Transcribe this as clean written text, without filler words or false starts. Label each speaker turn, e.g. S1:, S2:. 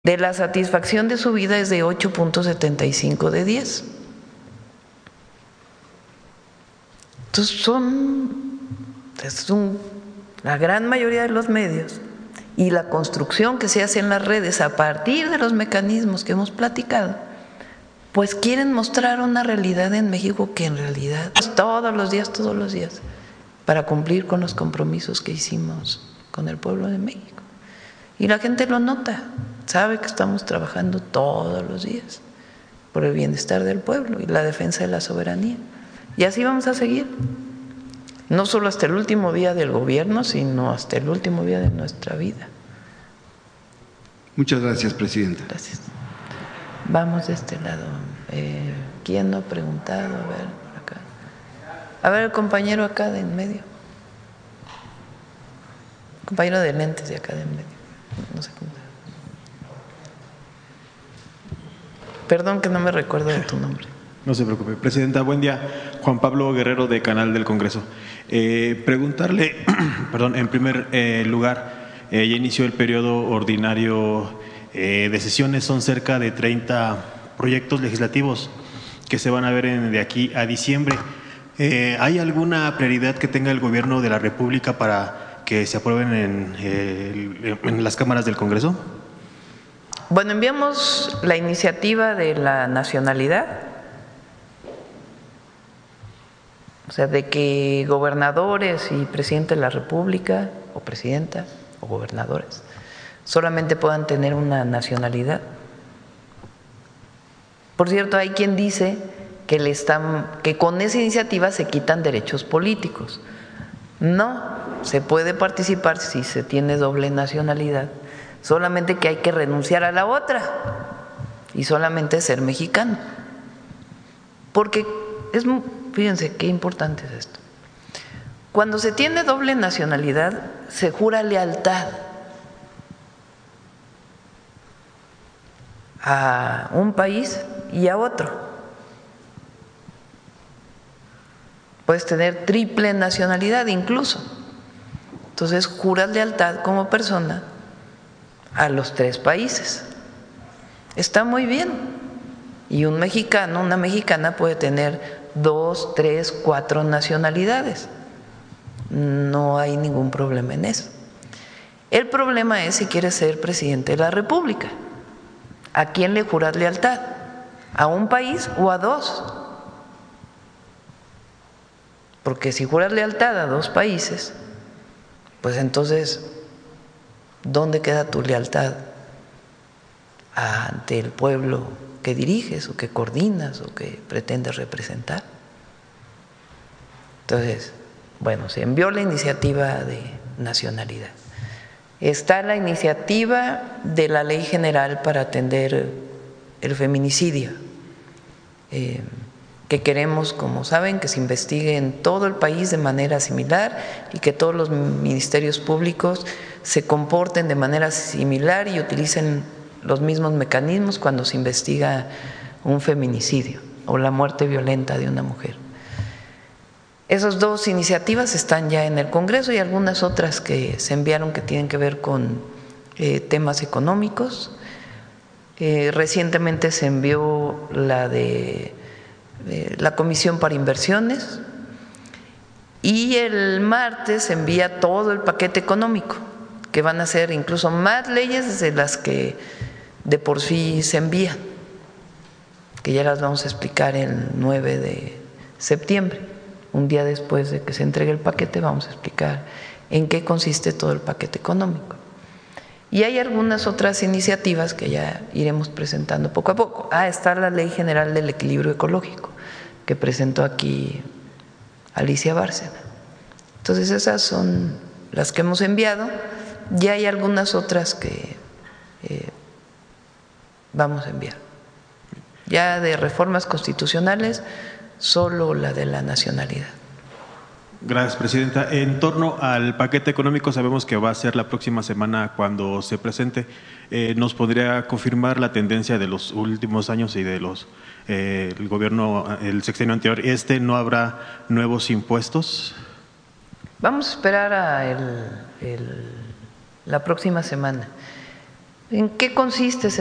S1: de la satisfacción de su vida es de 8.75 de 10. Entonces la gran mayoría de los medios y la construcción que se hace en las redes a partir de los mecanismos que hemos platicado, pues quieren mostrar una realidad en México que en realidad es todos los días, para cumplir con los compromisos que hicimos con el pueblo de México. Y la gente lo nota, sabe que estamos trabajando todos los días por el bienestar del pueblo y la defensa de la soberanía. Y así vamos a seguir, no solo hasta el último día del gobierno, sino hasta el último día de nuestra vida.
S2: Muchas gracias, Presidenta.
S1: Gracias. Vamos de este lado. ¿Quién no ha preguntado? A ver, por acá. A ver, el compañero acá de en medio. Compañero de lentes de acá de en medio. No sé cómo. Perdón que no me recuerdo de tu nombre.
S3: No se preocupe. Presidenta, buen día. Juan Pablo Guerrero, de Canal del Congreso. Preguntarle, perdón, en primer lugar, ya inició el periodo ordinario de sesiones, son cerca de 30 proyectos legislativos que se van a ver de aquí a diciembre. ¿Hay alguna prioridad que tenga el Gobierno de la República para que se aprueben en las cámaras del Congreso?
S1: Bueno, enviamos la iniciativa de la nacionalidad, o sea, de que gobernadores y presidente de la República, o presidenta, o gobernadores, solamente puedan tener una nacionalidad. Por cierto, hay quien dice que con esa iniciativa se quitan derechos políticos. No, se puede participar si se tiene doble nacionalidad, solamente que hay que renunciar a la otra y solamente ser mexicano. Porque fíjense qué importante es esto. Cuando se tiene doble nacionalidad, se jura lealtad a un país y a otro. Puedes tener triple nacionalidad incluso. Entonces juras lealtad como persona a los 3 países. Está muy bien. Y un mexicano, una mexicana puede tener 2, 3, 4 nacionalidades. No hay ningún problema en eso. El problema es si quieres ser presidente de la República. ¿A quién le juras lealtad? ¿A un país o a 2? Porque si juras lealtad a 2 países, pues entonces, ¿dónde queda tu lealtad ante el pueblo que diriges o que coordinas o que pretendes representar? Entonces, bueno, se envió la iniciativa de nacionalidad. Está la iniciativa de la Ley General para atender el feminicidio, que queremos, como saben, que se investigue en todo el país de manera similar y que todos los ministerios públicos se comporten de manera similar y utilicen los mismos mecanismos cuando se investiga un feminicidio o la muerte violenta de una mujer. Esas 2 iniciativas están ya en el Congreso y algunas otras que se enviaron que tienen que ver con temas económicos. Recientemente se envió la de la Comisión para Inversiones y el martes se envía todo el paquete económico, que van a ser incluso más leyes de las que de por sí se envían, que ya las vamos a explicar el 9 de septiembre. Un día después de que se entregue el paquete vamos a explicar en qué consiste todo el paquete económico. Y hay algunas otras iniciativas que ya iremos presentando poco a poco. Está la Ley General del Equilibrio Ecológico, que presentó aquí Alicia Bárcena. Entonces esas son las que hemos enviado. Ya hay algunas otras que vamos a enviar. Ya de reformas constitucionales, solo la de la nacionalidad.
S3: Gracias, Presidenta. En torno al paquete económico, sabemos que va a ser la próxima semana cuando se presente. ¿Nos podría confirmar la tendencia de los últimos años y de el gobierno, el sexenio anterior? ¿No habrá nuevos impuestos?
S1: Vamos a esperar a la próxima semana. ¿En qué consiste,